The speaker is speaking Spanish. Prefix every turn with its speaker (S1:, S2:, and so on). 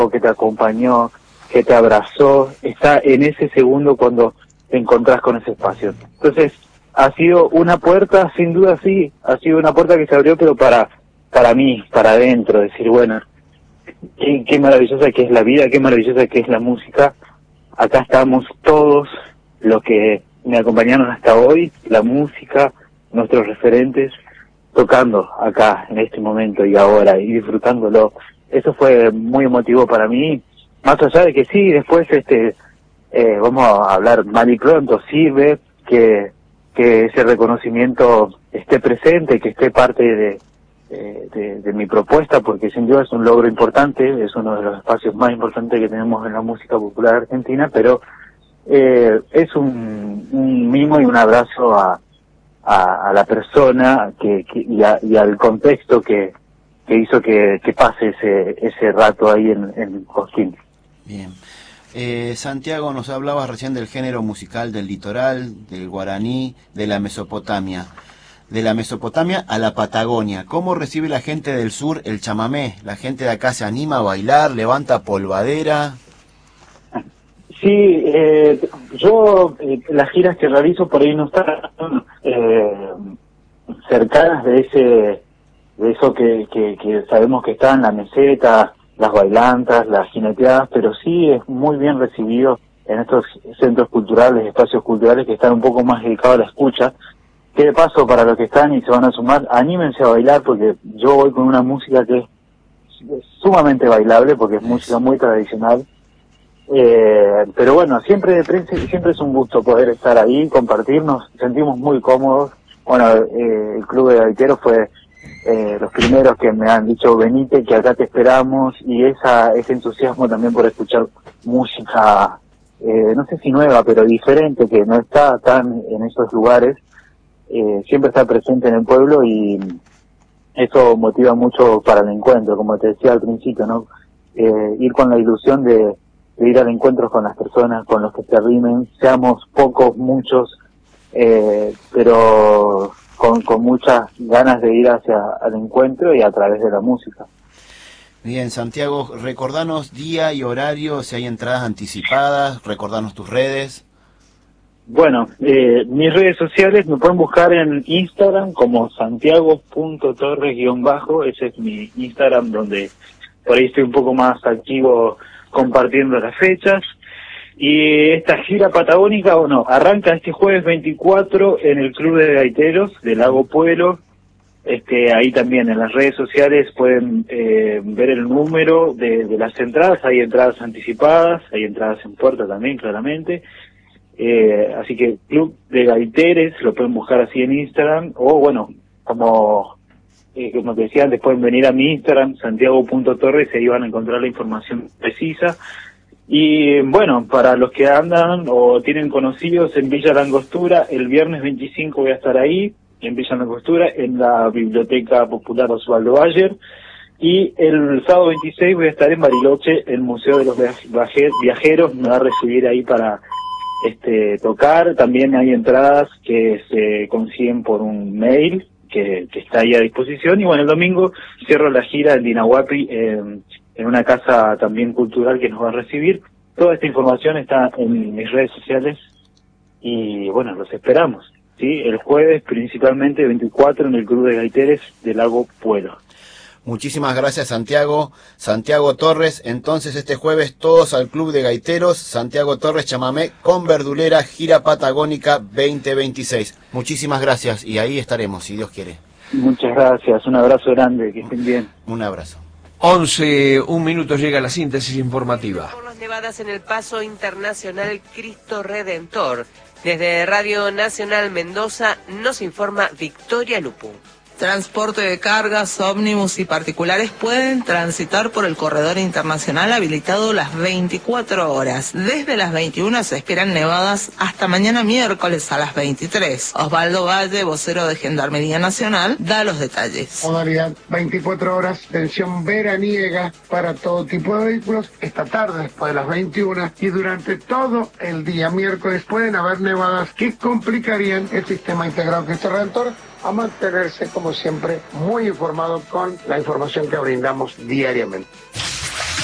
S1: que te acompañó, que te abrazó, está en ese segundo cuando te encontrás con ese espacio. Entonces, ha sido una puerta, sin duda sí, ha sido una puerta que se abrió, pero para mí, para adentro, decir, bueno, qué maravillosa que es la vida, qué maravillosa que es la música. Acá estamos todos los que me acompañaron hasta hoy, la música, nuestros referentes, tocando acá en este momento y ahora y disfrutándolo. Eso fue muy emotivo para mí, más allá de que sí, después vamos a hablar mal y pronto, sirve que ese reconocimiento esté presente, que esté parte de mi propuesta, porque sin duda es un logro importante, es uno de los espacios más importantes que tenemos en la música popular argentina, pero es un mimo y un abrazo a la persona y al contexto que hizo que pase ese rato ahí en Cosquín.
S2: Bien. Santiago, nos hablabas recién del género musical del litoral, del guaraní, de la Mesopotamia. De la Mesopotamia a la Patagonia. ¿Cómo recibe la gente del sur el chamamé? ¿La gente de acá se anima a bailar, levanta polvadera?
S1: Sí, yo las giras que realizo por ahí no están cercanas de eso que sabemos que está en la meseta, las bailantas, las jineteadas, pero sí es muy bien recibido en estos centros culturales, espacios culturales que están un poco más dedicados a la escucha. Que de paso, para los que están y se van a sumar, anímense a bailar, porque yo voy con una música que es sumamente bailable, porque es música muy tradicional. Pero bueno, siempre es un gusto poder estar ahí, compartirnos, sentimos muy cómodos. Bueno, el Club de Gaiteros fue los primeros que me han dicho venite, que acá te esperamos, y ese entusiasmo también por escuchar música, no sé si nueva, pero diferente, que no está tan en esos lugares, siempre está presente en el pueblo, y eso motiva mucho para el encuentro, como te decía al principio, ¿no? Ir con la ilusión de ir al encuentro con las personas, con los que se arrimen, seamos pocos, muchos, pero con muchas ganas de ir hacia el encuentro y a través de la música.
S2: Bien, Santiago, recordanos día y horario, si hay entradas anticipadas, recordanos tus redes.
S1: Bueno, mis redes sociales me pueden buscar en Instagram como santiago.torres_, ese es mi Instagram, donde por ahí estoy un poco más activo compartiendo las fechas. Y esta gira patagónica, bueno, arranca este jueves 24 en el Club de Gaiteros de Lago Puelo. Ahí también en las redes sociales pueden ver el número de las entradas. Hay entradas anticipadas, hay entradas en puerta también, claramente. Así que Club de Gaiteres lo pueden buscar así en Instagram, o bueno, como te decía antes, pueden venir a mi Instagram, santiago.torres, y ahí van a encontrar la información precisa. Y bueno, para los que andan o tienen conocidos en Villa Langostura, el viernes 25 voy a estar ahí, en Villa Langostura, en la Biblioteca Popular Osvaldo Bayer, y el sábado 26 voy a estar en Bariloche, el Museo de los Viajeros, me va a recibir ahí para tocar. También hay entradas que se consiguen por un mail que está ahí a disposición. Y bueno, el domingo cierro la gira en Dinahuapi, en una casa también cultural que nos va a recibir. Toda esta información está en mis redes sociales y bueno, los esperamos, ¿sí? El jueves principalmente 24 en el Club de Gaiteres de Lago Puelo.
S2: Muchísimas gracias, Santiago. Santiago Torres, entonces este jueves todos al Club de Gaiteros, Santiago Torres Chamamé con Verdulera, gira patagónica 2026. Muchísimas gracias y ahí estaremos, si Dios quiere.
S1: Muchas gracias, un abrazo grande, que estén bien.
S2: Un abrazo.
S3: 11, un minuto llega la síntesis informativa.
S4: Por las nevadas en el Paso Internacional Cristo Redentor. Desde Radio Nacional Mendoza nos informa Victoria Lupu.
S5: Transporte de cargas, ómnibus y particulares pueden transitar por el corredor internacional habilitado las 24 horas. Desde las 21 se esperan nevadas hasta mañana miércoles a las 23. Osvaldo Valle, vocero de Gendarmería Nacional, da los detalles.
S6: Modalidad 24 horas, tensión veraniega para todo tipo de vehículos. Esta tarde después de las 21 y durante todo el día miércoles pueden haber nevadas que complicarían el sistema integrado Cristo Redentor, a mantenerse, como siempre, muy informado con la información que brindamos diariamente.